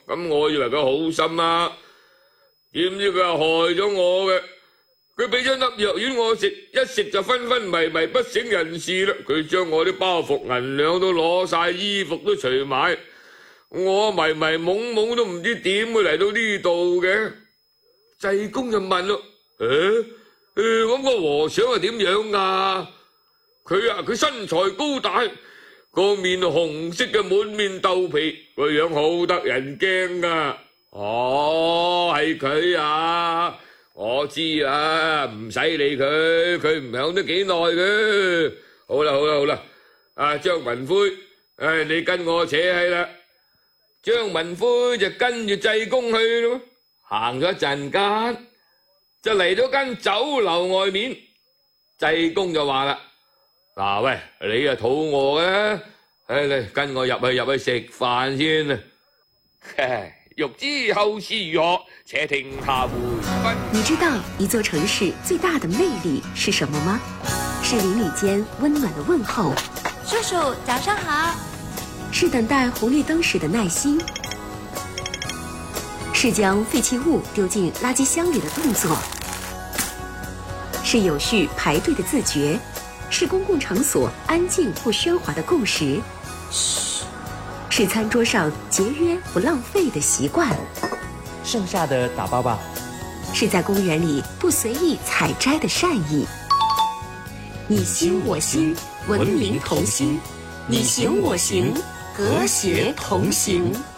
咁我以為佢好心啊，點知佢係害咗我嘅。佢俾咗粒藥丸我食，一食就昏昏迷迷不省人事啦。佢將我啲包袱銀兩都攞晒，衣服都除埋，我迷迷懵懵都唔知點會嚟到呢度嘅。濟公就問咯：咁個和尚係點樣啊？佢身材高大，個面紅色嘅滿面豆皮，個樣好得人驚噶。哦，係佢啊！我知啊，唔使理佢，佢唔響得幾耐嘅。好啦，張文魁，你跟我扯係啦。張文魁就跟住濟公去咯，行咗一陣間，就嚟咗間酒樓外面。濟公就話啦：嗱喂，你啊肚餓嘅，你跟我入去食飯先啊。欲知後事如何，且聽下回分。 你知道一座城市最大的魅力是什么吗？是邻里间温暖的问候， 叔叔早上好， 是等待红绿灯时的耐心，是将废弃物丢进垃圾箱里的动作，是有序排队的自觉，是公共场所安静不喧哗的共识。是餐桌上节约不浪费的习惯， 剩下的打包吧。 是在公园里不随意采摘的善意。你心我心，文明同心；你行我行，和谐同行。